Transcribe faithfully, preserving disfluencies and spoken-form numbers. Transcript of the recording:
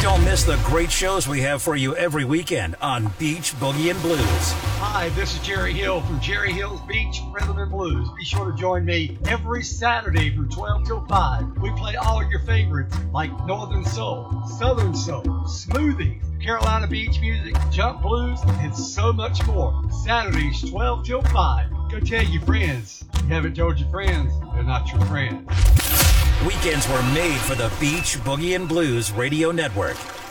Don't miss the great shows we have for you every weekend on Beach Boogie and Blues. Hi, this is Jerry Hill from Jerry Hill's Beach Rhythm and Blues. Be sure to join me every Saturday from twelve till five. We play all your favorites like Northern Soul, Southern Soul, Smoothies, Carolina Beach music, jump blues, and so much more. Saturdays, twelve till five. Go tell your friends. You haven't told your friends, they're not your friends. Weekends were made for the Beach Boogie and Blues Radio Network.